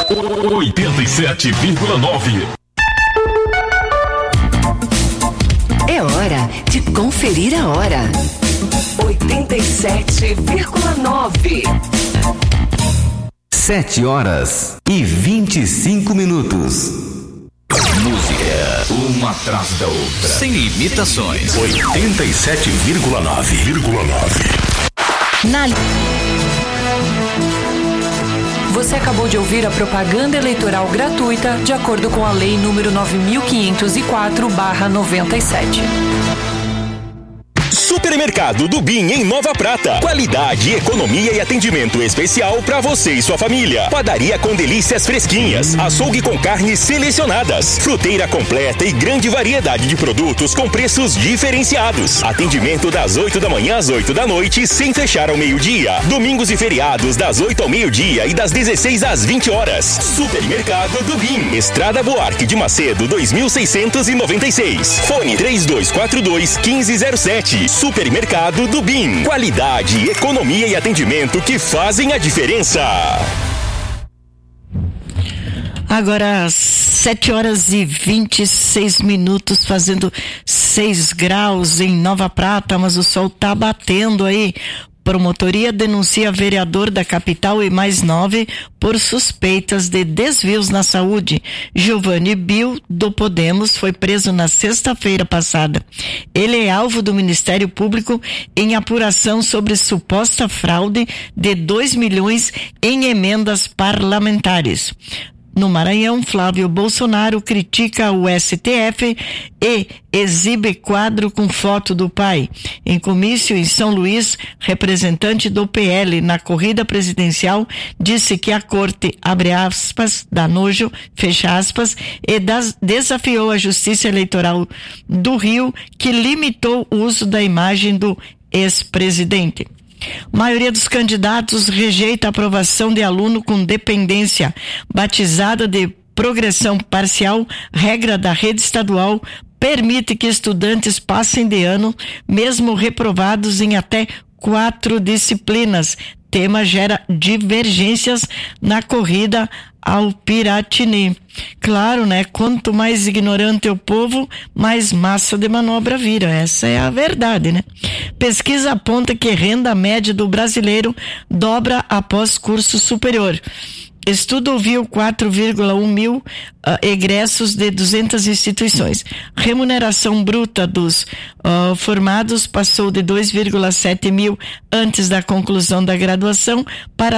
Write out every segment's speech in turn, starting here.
87,9. É hora de conferir a hora. 87,9. 7h25. Música, uma atrás da outra. Sem limitações. 87,9. Você acabou de ouvir a propaganda eleitoral gratuita de acordo com a Lei número 9504/97. Supermercado do BIM em Nova Prata. Qualidade, economia e atendimento especial para você e sua família. Padaria com delícias fresquinhas, açougue com carnes selecionadas, fruteira completa e grande variedade de produtos com preços diferenciados. Atendimento das 8 da manhã às 8 da noite, sem fechar ao meio-dia. Domingos e feriados das 8 ao meio-dia e das 16 às 20 horas. Supermercado do BIM. Estrada Buarque de Macedo, 2696. Fone 3242-1507. Supermercado do BIM. Qualidade, economia e atendimento que fazem a diferença. Agora 7h26, fazendo 6 graus em Nova Prata, mas o sol tá batendo aí. Promotoria denuncia vereador da capital e mais 9 por suspeitas de desvios na saúde. Giovanni Bill, do Podemos, foi preso na sexta-feira passada. Ele é alvo do Ministério Público em apuração sobre suposta fraude de 2 milhões em emendas parlamentares. No Maranhão, Flávio Bolsonaro critica o STF e exibe quadro com foto do pai. Em comício em São Luís, representante do PL na corrida presidencial disse que a corte, abre aspas, dá nojo, fecha aspas, e desafiou a Justiça Eleitoral do Rio, que limitou o uso da imagem do ex-presidente. A maioria dos candidatos rejeita a aprovação de aluno com dependência, batizada de progressão parcial. Regra da rede estadual permite que estudantes passem de ano, mesmo reprovados em até 4 disciplinas. Tema gera divergências na corrida ao Piratini. Claro, né? Quanto mais ignorante o povo, mais massa de manobra vira. Essa é a verdade, né? Pesquisa aponta que renda média do brasileiro dobra após curso superior. Estudo ouviu 4,1 mil egressos de 200 instituições. Remuneração bruta dos formados passou de 2,7 mil antes da conclusão da graduação para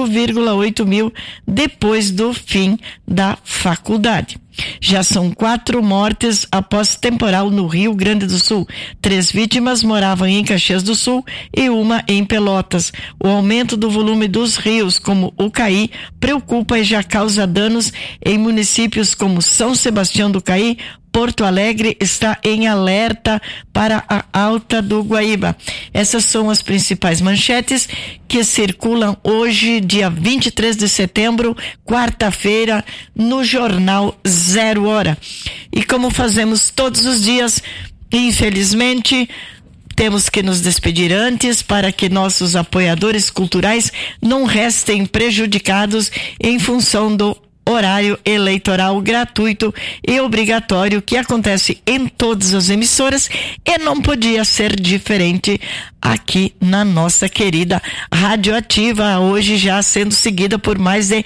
5,8 mil depois do fim da faculdade. Já são 4 mortes após temporal no Rio Grande do Sul. 3 vítimas moravam em Caxias do Sul e uma em Pelotas. O aumento do volume dos rios, como o Caí, preocupa e já causa danos em municípios como São Sebastião do Caí. Porto Alegre está em alerta para a alta do Guaíba. Essas são as principais manchetes que circulam hoje, dia 23 de setembro, quarta-feira, no Jornal 0 Hora. E como fazemos todos os dias, infelizmente, temos que nos despedir antes para que nossos apoiadores culturais não restem prejudicados em função do horário eleitoral gratuito e obrigatório que acontece em todas as emissoras e não podia ser diferente aqui na nossa querida Rádio Ativa, hoje já sendo seguida por mais de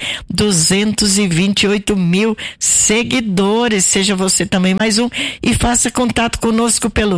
228 mil seguidores. Seja você também mais um e faça contato conosco pelo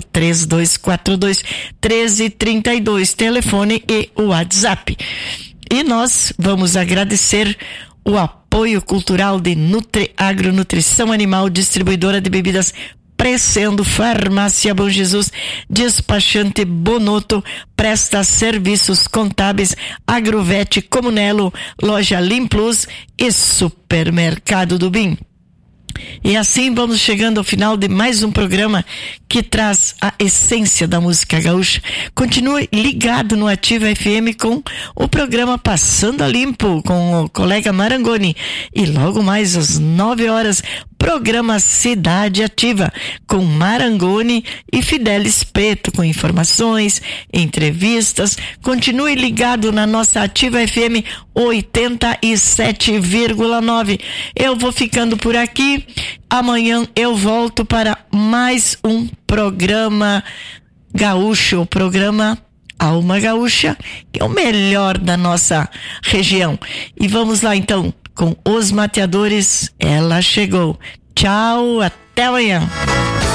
3242-1332, telefone e o WhatsApp. E nós vamos agradecer o apoio cultural de Nutri Agronutrição Animal, distribuidora de bebidas Crescendo, Farmácia Bom Jesus, Despachante Bonotto, presta serviços contábeis, Agrovete, Comunelo, Loja Lim Plus e Supermercado do BIM. E assim vamos chegando ao final de mais um programa que traz a essência da música gaúcha. Continue ligado no Ativa FM com o programa Passando a Limpo com o colega Marangoni. E logo mais às 9 horas, programa Cidade Ativa, com Marangoni e Fidelis Preto, com informações, entrevistas. Continue ligado na nossa Ativa FM 87,9. Eu vou ficando por aqui. Amanhã eu volto para mais um programa gaúcho, o programa Alma Gaúcha, que é o melhor da nossa região. E vamos lá então com Os Mateadores, Ela Chegou. Tchau, até amanhã.